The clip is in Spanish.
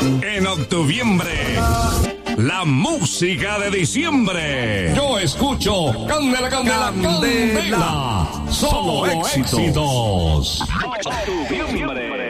En octuviembre, la música de diciembre. Yo escucho Candela, Candela, Candela. Solo éxitos. Octuviembre.